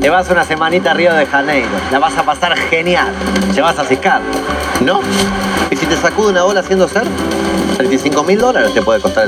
Te vas una semanita a Río de Janeiro. La vas a pasar genial. Te vas a ciscar, ¿no? ¿Y si te sacude una ola haciendo surf? $35.000 te puede costar